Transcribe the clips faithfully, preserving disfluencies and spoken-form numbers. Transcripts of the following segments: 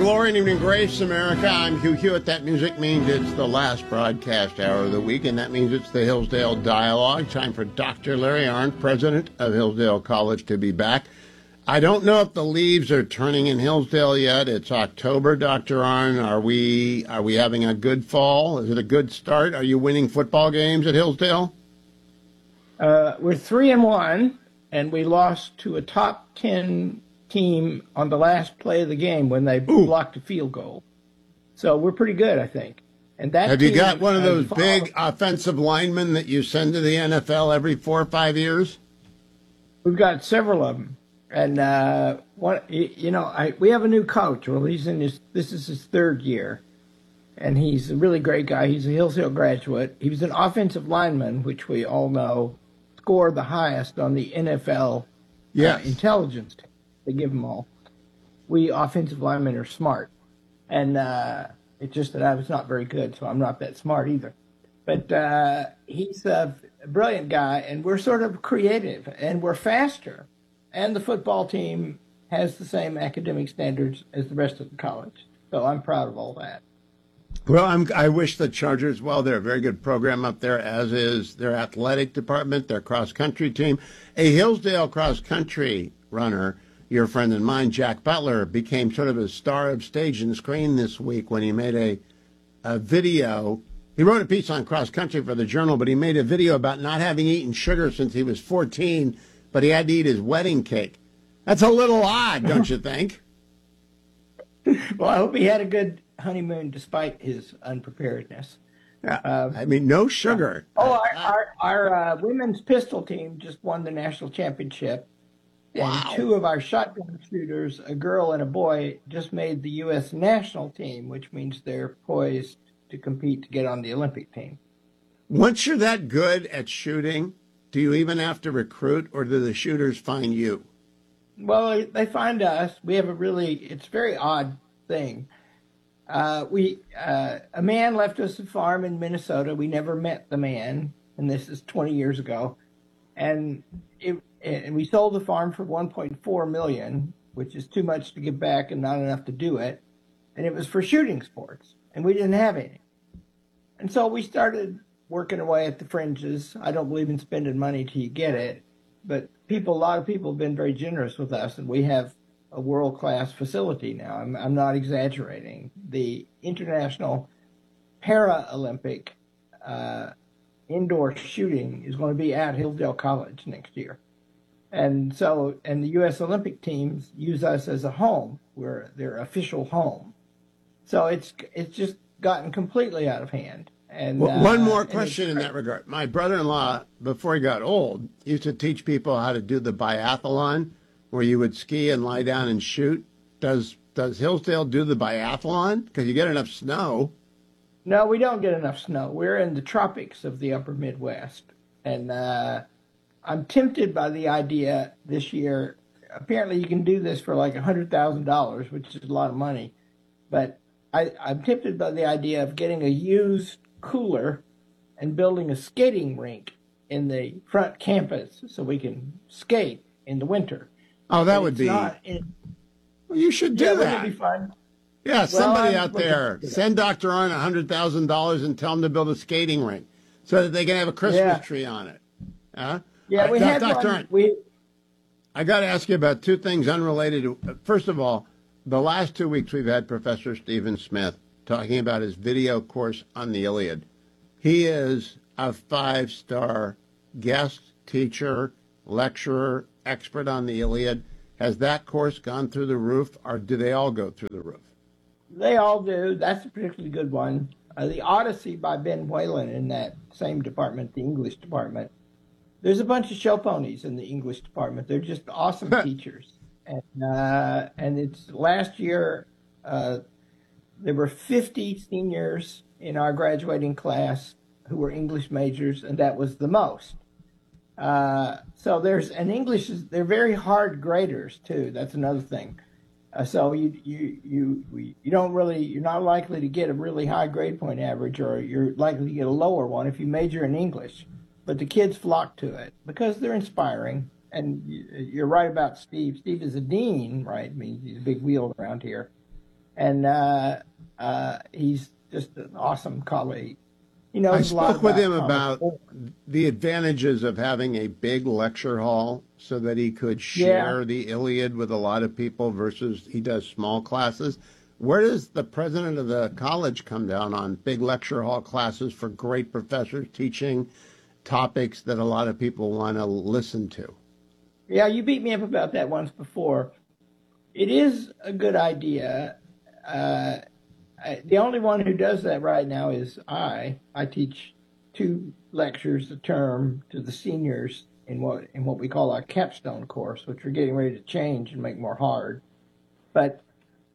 glory and evening grace, America. I'm Hugh Hewitt. That music means it's the last broadcast hour of the week, and that means it's the Hillsdale Dialogue. Time for Doctor Larry Arnn, president of Hillsdale College, to be back. I don't know if the leaves are turning in Hillsdale yet. It's October, Doctor Arnn. Are we are we having a good fall? Is it a good start? Are you winning football games at Hillsdale? Uh, we're three and one, and we lost to a top ten team on the last play of the game when they Ooh. blocked a field goal. So we're pretty good, I think. And that Have you got one of those uh, big offensive linemen that you send to the N F L every four or five years? We've got several of them. And, uh, what, you know, I, we have a new coach. Well, he's in his, this is his third year. And he's a really great guy. He's a Hillsdale graduate. He was an offensive lineman, which we all know scored the highest on the N F L yes. uh, intelligence team. They give them all. We offensive linemen are smart. And uh, it's just that I was not very good, so I'm not that smart either. But uh, he's a brilliant guy, and we're sort of creative, and we're faster. And the football team has the same academic standards as the rest of the college. So I'm proud of all that. Well, I'm, I wish the Chargers well. They're a very good program up there, as is their athletic department, their cross-country team. A Hillsdale cross-country runner, your friend and mine, Jack Butler, became sort of a star of stage and screen this week when he made a, a video. He wrote a piece on cross-country for the Journal, but he made a video about not having eaten sugar since he was fourteen, but he had to eat his wedding cake. That's a little odd, don't you think? Well, I hope he had a good honeymoon despite his unpreparedness. Yeah, uh, I mean, no sugar. Oh, our, our, our uh, women's pistol team just won the national championship. Wow. And two of our shotgun shooters, a girl and a boy, just made the U S national team, which means they're poised to compete to get on the Olympic team. Once you're that good at shooting, do you even have to recruit, or do the shooters find you? Well, they find us. We have a really, it's a very odd thing. Uh, we uh, a man left us a farm in Minnesota. We never met the man, and this is twenty years ago. And it, and we sold the farm for one point four million dollars, which is too much to give back and not enough to do it. And it was for shooting sports, and we didn't have any. And so we started working away at the fringes. I don't believe in spending money till you get it, but people, a lot of people have been very generous with us, and we have a world-class facility now. I'm, I'm not exaggerating. The International Paralympic uh, indoor shooting is going to be at Hillsdale College next year. And so, and the U S Olympic teams use us as a home. We're their official home. So it's it's just gotten completely out of hand. And well, uh, one more question in that regard. My brother-in-law, before he got old, used to teach people how to do the biathlon, where you would ski and lie down and shoot. Does does Hillsdale do the biathlon? Because you get enough snow. No, we don't get enough snow. We're in the tropics of the upper Midwest. And uh, I'm tempted by the idea this year. Apparently you can do this for like one hundred thousand dollars, which is a lot of money. But I, I'm tempted by the idea of getting a used cooler and building a skating rink in the front campus so we can skate in the winter. Oh, that would be. In, well, you should do yeah, that. Wouldn't it be fun? Yeah, well, somebody I'm out there, send Doctor Arnn one hundred thousand dollars and tell him to build a skating rink so that they can have a Christmas yeah. tree on it. Huh? Yeah, we uh, had Doctor one. Arnn, we, I got to ask you about two things unrelated. To, first of all, the last two weeks we've had Professor Stephen Smith talking about his video course on the Iliad. He is a five-star guest teacher, lecturer, expert on the Iliad. Has that course gone through the roof, or do they all go through the roof? They all do. That's a particularly good one. Uh, the Odyssey by Ben Whalen in that same department, the English department. There's a bunch of show ponies in the English department. They're just awesome teachers. And uh, and it's last year, uh, there were fifty seniors in our graduating class who were English majors, and that was the most. Uh, so there's an English, they're very hard graders too. That's another thing. Uh, so you, you, you, you don't really, you're not likely to get a really high grade point average, or you're likely to get a lower one if you major in English. But the kids flock to it because they're inspiring. And you're right about Steve. Steve is a dean, right? I mean, he's a big wheel around here. and uh, uh, he's just an awesome colleague. He I knows a lot spoke with about him Thomas about More. the advantages of having a big lecture hall so that he could Yeah, share the Iliad with a lot of people versus he does small classes. Where does the president of the college come down on big lecture hall classes for great professors teaching topics that a lot of people want to listen to? yeah, you beat me up about that once before. It is a good idea. Uh, I, the only one who does that right now is I. I teach two lectures a term to the seniors in what in what we call our capstone course, which we're getting ready to change and make more hard. But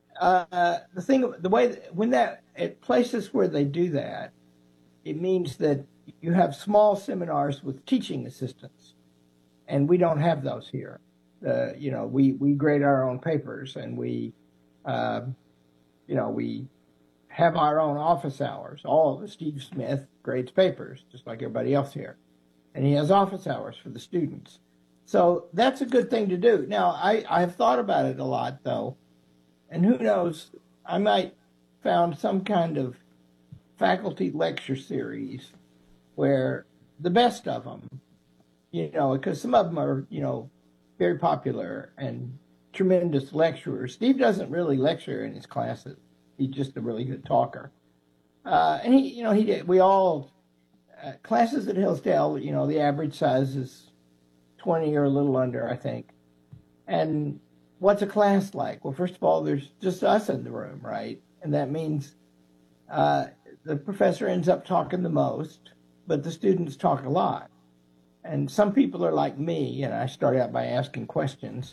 uh, the thing, the way that, when that at places where they do that, it means that you have small seminars with teaching assistants, and we don't have those here. Uh, you know, we we grade our own papers, and we, uh, you know, we have our own office hours. All of Steve Smith grades papers, just like everybody else here, and he has office hours for the students. So that's a good thing to do. Now, I I have thought about it a lot though, and who knows, I might found some kind of faculty lecture series where the best of them, you know, because some of them are, you know, very popular and tremendous lecturers. Steve doesn't really lecture in his classes. He's just a really good talker. Uh, and he, you know, he did, we all, uh, classes at Hillsdale, you know, the average size is twenty or a little under, I think. And what's a class like? Well, first of all, there's just us in the room, right? And that means uh, the professor ends up talking the most, but the students talk a lot. And some people are like me, and I start out by asking questions.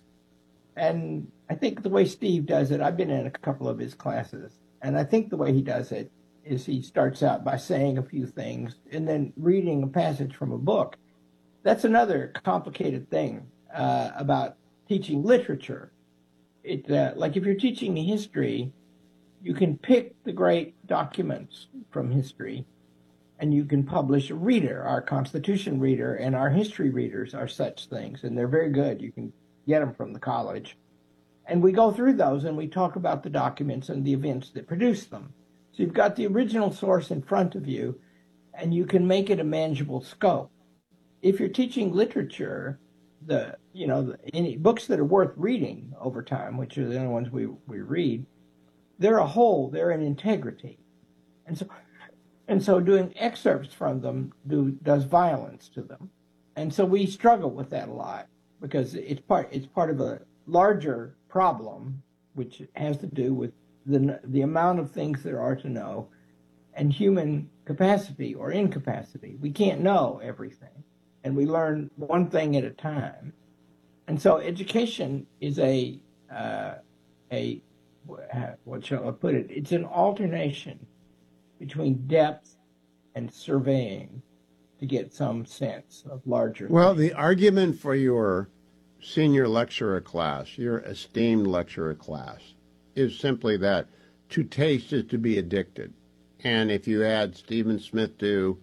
And I think the way Steve does it, I've been in a couple of his classes, and I think the way he does it is he starts out by saying a few things and then reading a passage from a book. That's another complicated thing uh, about teaching literature. It uh, like if you're teaching history, you can pick the great documents from history and you can publish a reader. Our Constitution reader and our history readers are such things, and they're very good. You can get them from the college. And we go through those and we talk about the documents and the events that produce them. So you've got the original source in front of you, and you can make it a manageable scope. If you're teaching literature, the you know the, any books that are worth reading over time, which are the only ones we, we read, they're a whole, they're an integrity. And so and so doing excerpts from them do does violence to them. And so we struggle with that a lot because it's part it's part of a larger problem, which has to do with the the amount of things there are to know and human capacity or incapacity. We can't know everything, and we learn one thing at a time. And so education is a uh, a what shall I put it? It's an alternation between depth and surveying to get some sense of larger Well, things. the argument for your senior lecturer class, your esteemed lecturer class, is simply that to taste is to be addicted. And if you add Stephen Smith to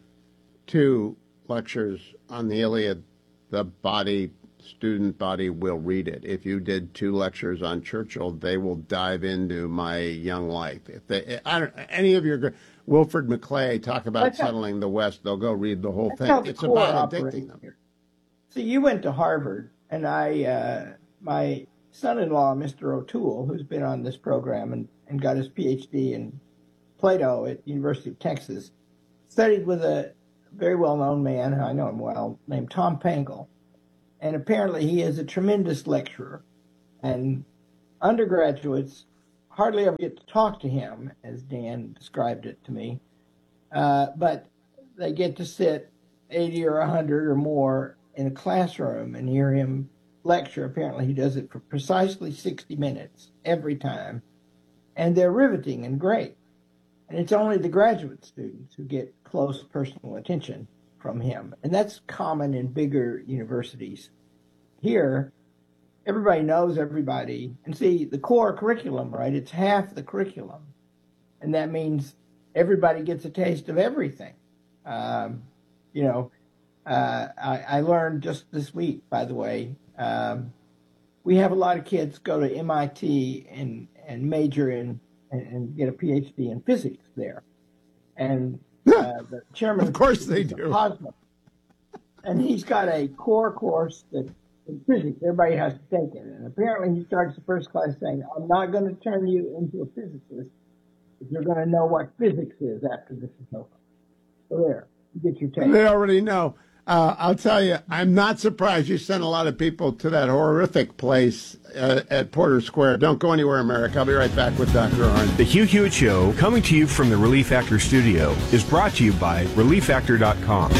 two lectures on the Iliad, the body, student body will read it. If you did two lectures on Churchill, they will dive into My Young Life. If they, I don't, any of your Wilfred McClay talk about That's how, settling the West, they'll go read the whole that's thing. how the It's core about addicting operates them. here. So you went to Harvard, and I, uh, my son-in-law, Mister O'Toole, who's been on this program and, and got his P H D in Plato at University of Texas, studied with a very well-known man, I know him well, named Tom Pangle. And apparently he is a tremendous lecturer. And undergraduates hardly ever get to talk to him, as Dan described it to me. Uh, but they get to sit eighty or one hundred or more in a classroom and hear him lecture. Apparently he does it for precisely sixty minutes every time. And they're riveting and great. And it's only the graduate students who get close personal attention from him. And that's common in bigger universities. Here, everybody knows everybody. And see, the core curriculum, right? It's half the curriculum. And that means everybody gets a taste of everything. Um, you know, uh, I, I learned just this week, by the way, um, we have a lot of kids go to M I T and, and major in and, and get a P H D in physics there. And uh, the chairman of course they do. Hosmer, and he's got a core course that in physics everybody has to take it. And apparently he starts the first class saying, "I'm not going to turn you into a physicist if you're going to know what physics is after this is over." So there, you get your take. They already know. Uh, I'll tell you, I'm not surprised you sent a lot of people to that horrific place uh, at Porter Square. Don't go anywhere, America. I'll be right back with Doctor Arnn. The Hugh Hewitt Show, coming to you from the Relief Factor studio, is brought to you by relief factor dot com.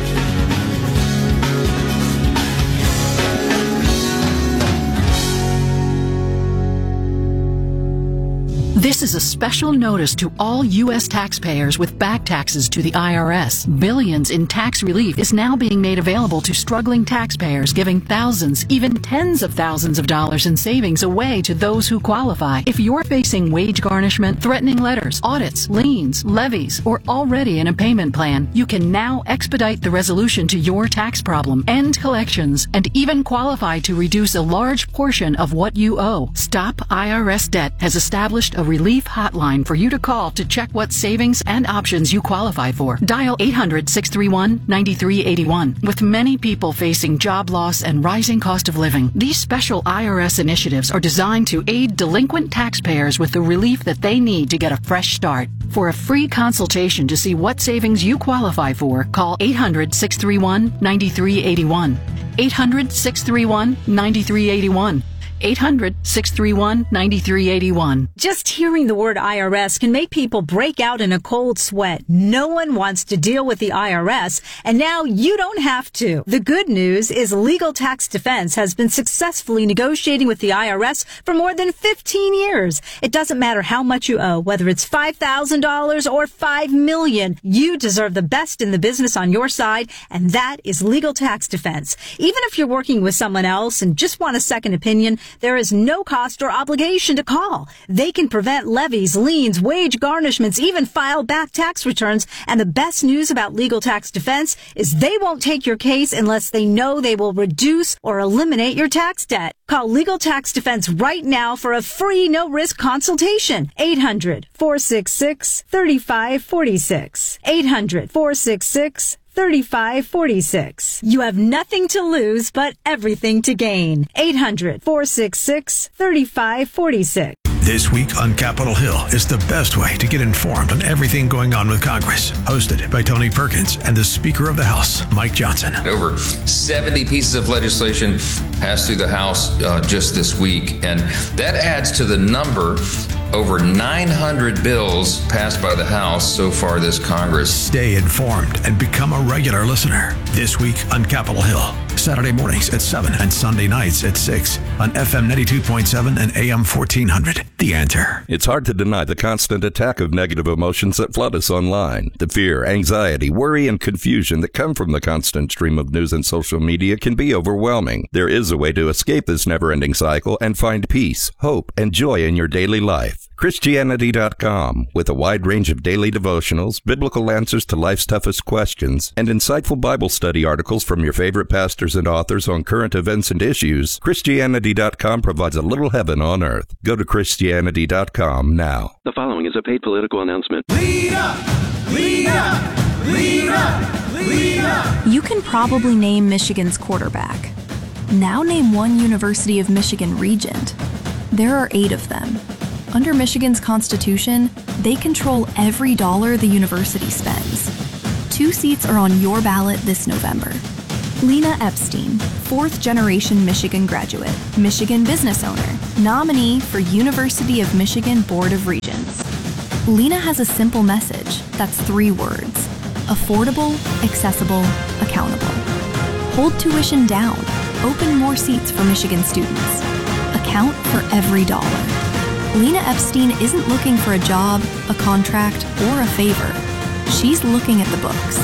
This is a special notice to all U S taxpayers with back taxes to the I R S. Billions in tax relief is now being made available to struggling taxpayers, giving thousands, even tens of thousands of dollars in savings away to those who qualify. If you're facing wage garnishment, threatening letters, audits, liens, levies, or already in a payment plan, you can now expedite the resolution to your tax problem, end collections, and even qualify to reduce a large portion of what you owe. Stop I R S Debt has established a relief hotline for you to call to check what savings and options you qualify for. Dial eight hundred, six three one, nine three eight one. With many people facing job loss and rising cost of living, these special I R S initiatives are designed to aid delinquent taxpayers with the relief that they need to get a fresh start. For a free consultation to see what savings you qualify for, call eight hundred, six three one, nine three eight one. eight hundred, six three one, nine three eight one. eight hundred, six three one, nine three eight one. Just hearing the word I R S can make people break out in a cold sweat. No one wants to deal with the I R S, and now you don't have to. The good news is Legal Tax Defense has been successfully negotiating with the I R S for more than fifteen years. It doesn't matter how much you owe, whether it's five thousand dollars or five million dollars. You deserve the best in the business on your side, and that is Legal Tax Defense. Even if you're working with someone else and just want a second opinion, there is no cost or obligation to call. They can prevent levies, liens, wage garnishments, even file back tax returns. And the best news about Legal Tax Defense is they won't take your case unless they know they will reduce or eliminate your tax debt. Call Legal Tax Defense right now for a free no-risk consultation. eight hundred, four six six, three five four six. eight hundred, four six six, three five four six. You have nothing to lose, but everything to gain. eight hundred, four six six, three five four six. This week on Capitol Hill is the best way to get informed on everything going on with Congress. Hosted by Tony Perkins and the Speaker of the House, Mike Johnson. Over seventy pieces of legislation passed through the House uh, just this week, and that adds to the number over nine hundred bills passed by the House so far this Congress. Stay informed and become a regular listener. This week on Capitol Hill. Saturday mornings at seven and Sunday nights at six on F M ninety-two point seven and A M fourteen hundred. The Answer. It's hard to deny the constant attack of negative emotions that flood us online. The fear, anxiety, worry, and confusion that come from the constant stream of news and social media can be overwhelming. There is a way to escape this never-ending cycle and find peace, hope, and joy in your daily life. Christianity dot com, with a wide range of daily devotionals, biblical answers to life's toughest questions, and insightful Bible study articles from your favorite pastors and authors on current events and issues, Christianity dot com provides a little heaven on earth. Go to Christianity dot com now. The following is a paid political announcement. Lead up! Lead up! Lead up! Lead up! You can probably name Michigan's quarterback. Now name one University of Michigan regent. There are eight of them. Under Michigan's Constitution, they control every dollar the university spends. Two seats are on your ballot this November. Lena Epstein, fourth-generation Michigan graduate, Michigan business owner, nominee for University of Michigan Board of Regents. Lena has a simple message that's three words: affordable, accessible, accountable. Hold tuition down. Open more seats for Michigan students. Account for every dollar. Lena Epstein isn't looking for a job, a contract, or a favor. She's looking at the books.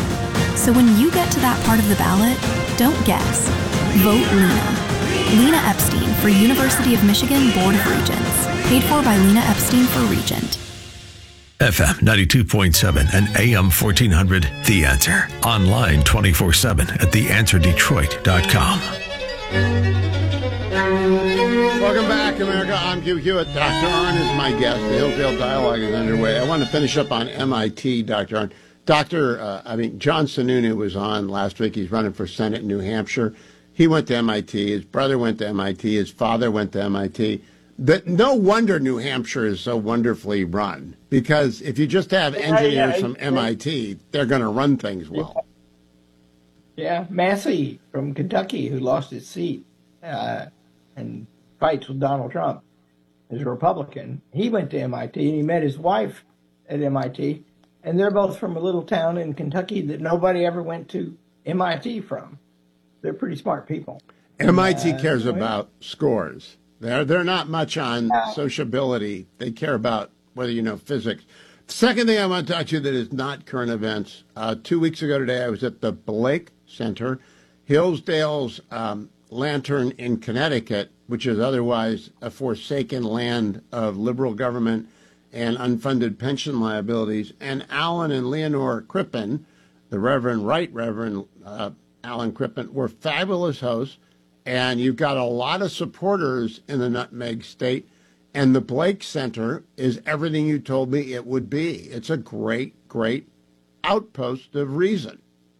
So when you get to that part of the ballot, don't guess. Vote Lena. Lena Epstein for University of Michigan Board of Regents. Paid for by Lena Epstein for Regent. F M ninety-two point seven and A M fourteen hundred, The Answer. Online twenty-four seven at the answer detroit dot com. Welcome back. back, America. I'm Hugh Hewitt. Doctor Arnn is my guest. The Hillsdale Dialogue is underway. I want to finish up on M I T, Doctor Arnn. Doctor, uh, I mean, John Sununu was on last week. He's running for Senate in New Hampshire. He went to M I T. His brother went to M I T. His father went to M I T. That no wonder New Hampshire is so wonderfully run, because if you just have engineers yeah, yeah, from M I T, they're going to run things well. Yeah, Massey from Kentucky, who lost his seat uh, and fights with Donald Trump, is a Republican. He went to M I T, and he met his wife at M I T, and they're both from a little town in Kentucky that nobody ever went to M I T from. They're pretty smart people. M I T uh, cares about scores. They're, they're not much on sociability. They care about whether you know physics. The second thing I want to talk to you that is not current events. Uh, two weeks ago today, I was at the Blake Center, Hillsdale's um, Lantern in Connecticut, which is otherwise a forsaken land of liberal government and unfunded pension liabilities. And Alan and Leonore Crippen, the Reverend, Right Reverend uh, Alan Crippen, were fabulous hosts. And you've got a lot of supporters in the Nutmeg State. And the Blake Center is everything you told me it would be. It's a great, great outpost of reason.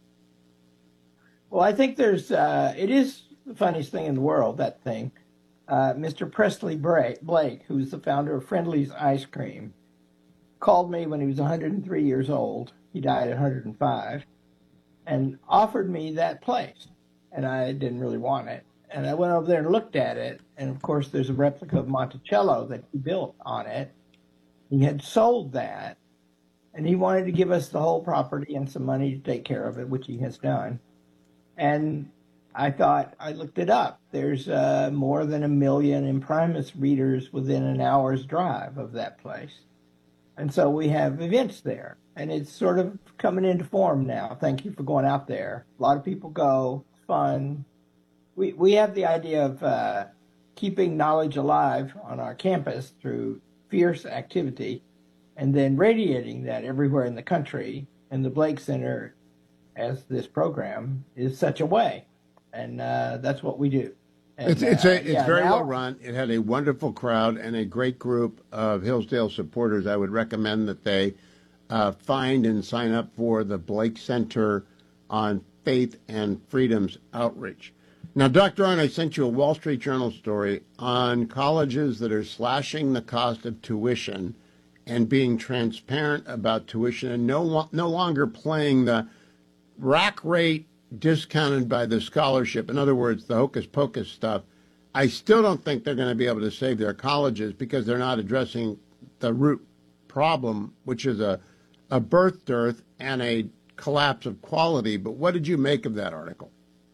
Well, I think there's, uh, it is the funniest thing in the world, that thing. Uh, Mister Presley Blake, who's the founder of Friendly's Ice Cream, called me when he was one hundred three years old. He died at one hundred five, and offered me that place. And I didn't really want it. And I went over there and looked at it. And, of course, there's a replica of Monticello that he built on it. He had sold that, and he wanted to give us the whole property and some money to take care of it, which he has done. And I thought, I looked it up. There's uh, more than a million Imprimis readers within an hour's drive of that place. And so we have events there. And it's sort of coming into form now. Thank you for going out there. A lot of people go. It's fun. We we have the idea of uh, keeping knowledge alive on our campus through fierce activity and then radiating that everywhere in the country. And the Blake Center, as this program, is such a way. And uh, that's what we do. And, it's it's, a, it's uh, yeah, very now, well run. It had a wonderful crowd and a great group of Hillsdale supporters. I would recommend that they uh, find and sign up for the Blake Center on Faith and Freedom's outreach. Now, Doctor Arnn, I sent you a Wall Street Journal story on colleges that are slashing the cost of tuition and being transparent about tuition and no no longer playing the rack rate discounted by the scholarship. In other words, the hocus pocus stuff. I still don't think they're going to be able to save their colleges because they're not addressing the root problem, which is a, a birth dearth and a collapse of quality. But what did you make of that article?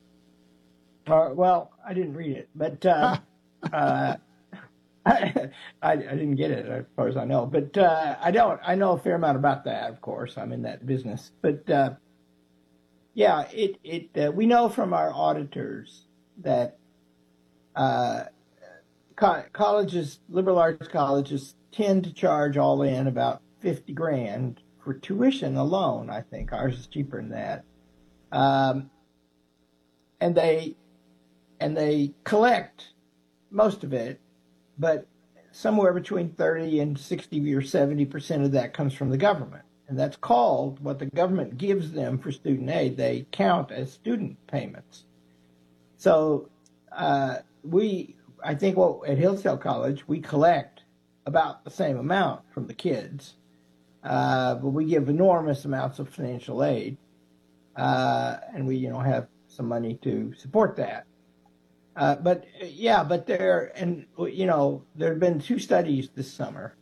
Uh, well, I didn't read it, but uh, uh, I, I didn't get it as far as I know. But uh, I don't. I know a fair amount about that, of course. I'm in that business. But uh, yeah, it it uh, we know from our auditors that uh, co- colleges, liberal arts colleges, tend to charge all in about fifty grand for tuition alone. I think ours is cheaper than that, um, and they. And they collect most of it, but somewhere between thirty and sixty or seventy percent of that comes from the government. And that's called, what the government gives them for student aid, they count as student payments. So uh, we, I think well, at Hillsdale College, we collect about the same amount from the kids, uh, but we give enormous amounts of financial aid, uh, and we, you know, have some money to support that. Uh, but yeah, but there, and you know, there have been two studies this summer